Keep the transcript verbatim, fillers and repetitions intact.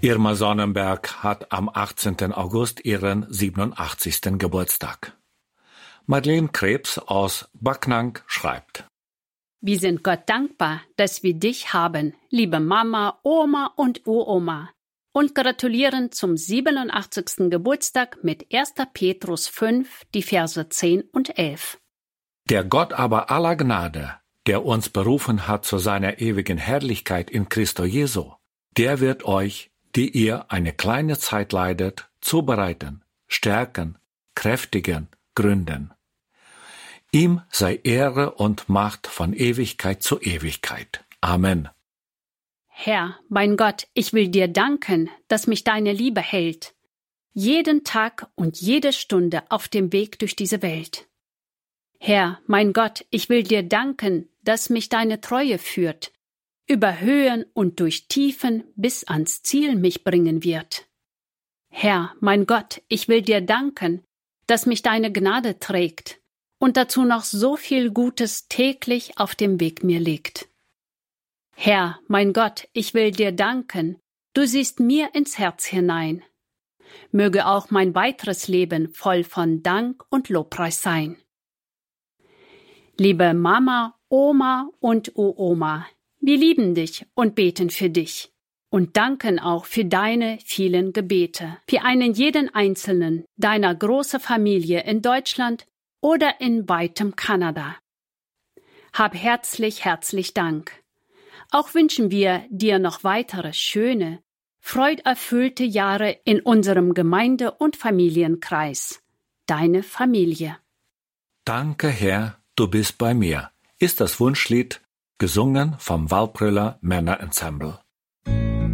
Irma Sonnenberg hat am achtzehnten August ihren siebenundachtzigsten Geburtstag. Madeleine Krebs aus Backnang schreibt: Wir sind Gott dankbar, dass wir dich haben, liebe Mama, Oma und Uroma, und gratulieren zum siebenundachtzigsten Geburtstag mit erster Petrus fünf, die Verse zehn und elf. Der Gott aber aller Gnade, der uns berufen hat zu seiner ewigen Herrlichkeit in Christo Jesu, der wird euch, die ihr eine kleine Zeit leidet, zubereiten, stärken, kräftigen, gründen. Ihm sei Ehre und Macht von Ewigkeit zu Ewigkeit. Amen. Herr, mein Gott, ich will dir danken, dass mich deine Liebe hält, jeden Tag und jede Stunde auf dem Weg durch diese Welt. Herr, mein Gott, ich will dir danken, dass mich deine Treue führt, über Höhen und durch Tiefen bis ans Ziel mich bringen wird. Herr, mein Gott, ich will dir danken, dass mich deine Gnade trägt und dazu noch so viel Gutes täglich auf dem Weg mir liegt. Herr, mein Gott, ich will dir danken, du siehst mir ins Herz hinein. Möge auch mein weiteres Leben voll von Dank und Lobpreis sein. Liebe Mama, Oma und Uroma, wir lieben dich und beten für dich und danken auch für deine vielen Gebete, für einen jeden Einzelnen deiner großen Familie in Deutschland oder in weitem Kanada. Hab herzlich, herzlich Dank. Auch wünschen wir dir noch weitere schöne, freuderfüllte Jahre in unserem Gemeinde- und Familienkreis. Deine Familie. Danke, Herr, du bist bei mir, ist das Wunschlied, gesungen vom Walbrüller Männerensemble.